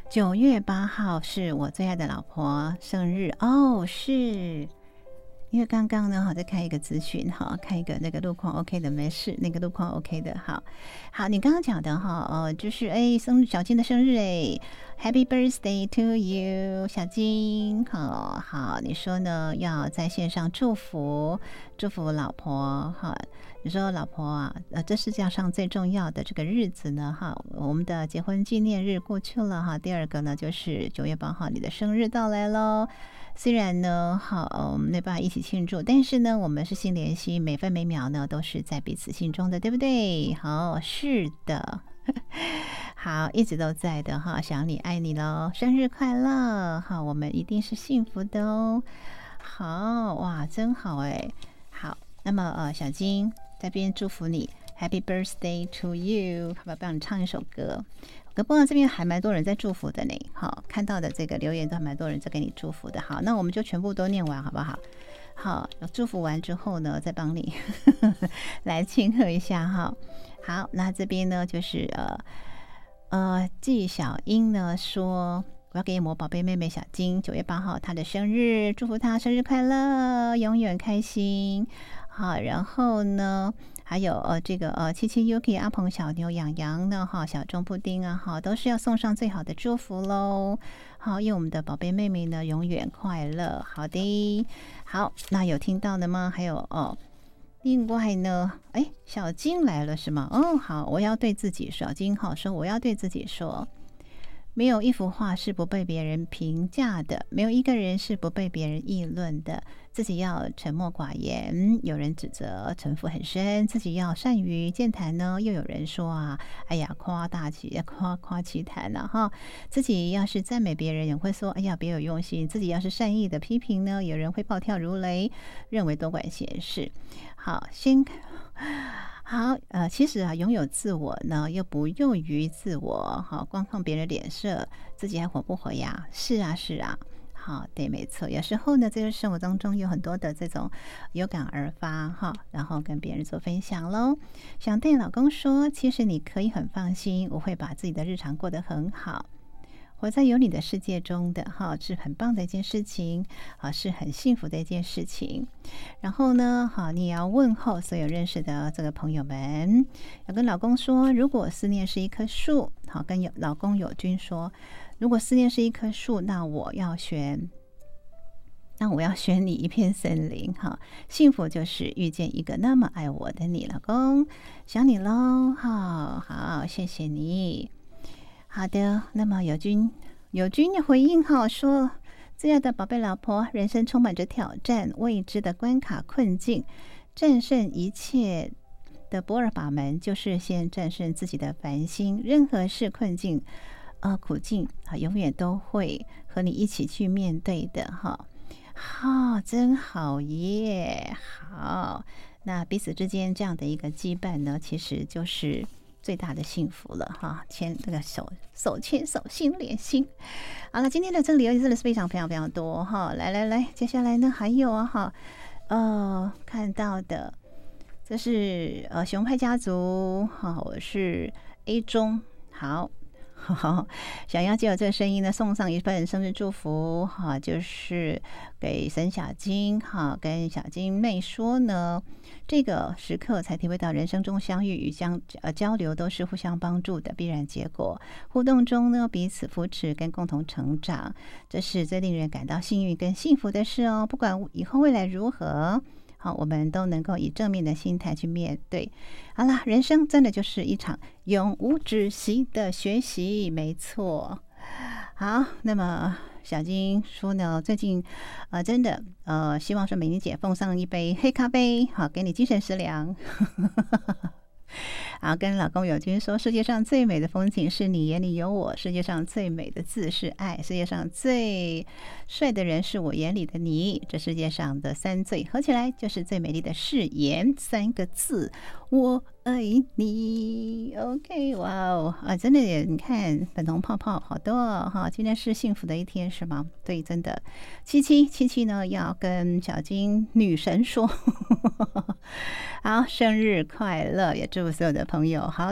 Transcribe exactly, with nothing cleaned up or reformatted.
九月八号是我最爱的老婆生日哦，是因为刚刚呢，好在开一个咨询哈，开一个那个路况 OK 的，没事，那个路况 OK 的，好，好，你刚刚讲的哈，呃，就是哎，生日小金的生日哎，Happy birthday to you， 小金，好好，你说呢，要在线上祝福祝福老婆哈。你说老婆啊，呃，这世界上最重要的这个日子呢，哈，我们的结婚纪念日过去了哈。第二个呢，就是九月八号你的生日到来喽。虽然呢，好，我们没办法一起庆祝，但是呢，我们是心连心，每分每秒呢都是在彼此心中的，对不对？好，是的，好，一直都在的哈，想你爱你喽，生日快乐！好，我们一定是幸福的哦。好哇，真好哎。好，那么呃，小金。在边祝福你 Happy birthday to you， 好吧，帮你唱一首歌。可不过这边还蛮多人在祝福的呢，好，看到的这个留言都还蛮多人在给你祝福的。好，那我们就全部都念完好不好？好，祝福完之后呢，再帮你呵呵来庆贺一下哈。好，那这边呢就是呃呃纪晓英呢说，我要给我宝贝妹妹小金九月八号她的生日，祝福她生日快乐，永远开心。好，然后呢，还有呃这个呃七七 Yuki 阿鹏小牛养羊呢哈，小钟布丁啊哈，都是要送上最好的祝福喽。好，愿我们的宝贝妹妹呢永远快乐。好的，好，那有听到的吗？还有哦，另外呢，哎，小金来了是吗？哦，好，我要对自己说，小金好说，我要对自己说。没有一幅画是不被别人评价的，没有一个人是不被别人议论的。自己要沉默寡言，有人指责城府很深；自己要善于健谈呢，又有人说啊，哎呀，夸大其夸夸其谈了、啊、哈。自己要是赞美别人，也会说，哎呀，别有用心；自己要是善意的批评呢，有人会暴跳如雷，认为多管闲事。好，先。好，呃，其实啊，拥有自我呢，又不用于自我，好，光看别人脸色，自己还活不活呀？是啊，是啊，好，对，没错。有时候呢，这个生活当中有很多的这种有感而发，哈，然后跟别人做分享喽。想对老公说，其实你可以很放心，我会把自己的日常过得很好。活在有你的世界中的哈，是很棒的一件事情啊，是很幸福的一件事情。然后呢，好，你也要问候所有认识的这个朋友们，要跟老公说，如果思念是一棵树，好，跟有老公友军说，如果思念是一棵树，那我要选。那我要选你一片森林哈，幸福就是遇见一个那么爱我的你，老公，想你喽，好好，谢谢你。好的，那么友军友军的回应哈说，最爱的宝贝老婆，人生充满着挑战、未知的关卡困境，战胜一切的不二法门就是先战胜自己的烦心，任何是困境呃苦境啊，永远都会和你一起去面对的哈。好，真好耶！好，那彼此之间这样的一个羁绊呢，其实就是最大的幸福了哈，牵这个手手牵手，心连心。好了，今天的这个留言真的是非常非常非常多哈。来来来，接下来呢还有啊哈，呃，看到的这是呃熊派家族哈，我是 A 中，好。好，想要借由这个声音呢，送上一份生日祝福哈，就是给沈小金哈，跟小金妹说呢，这个时刻才体会到人生中相遇与相呃交流都是互相帮助的必然结果，互动中呢彼此扶持跟共同成长，这是最令人感到幸运跟幸福的事哦。不管以后未来如何。好，我们都能够以正面的心态去面对。好啦，人生真的就是一场永无止息的学习，没错。好，那么小金说呢，最近呃真的呃希望说美妮姐奉上一杯黑咖啡，好给你精神食粮。好，跟老公友军说，世界上最美的风景是你眼里有我，世界上最美的字是爱，世界上最帅的人是我眼里的你，这世界上的三最合起来就是最美丽的誓言，三个字，我爱你。 OK， 哇哦啊，真的耶，你看粉红泡泡好多哦哈，今天是幸福的一天是吗？对，真的。七七七七呢要跟小金女神说好，生日快乐，也祝福所有的朋友好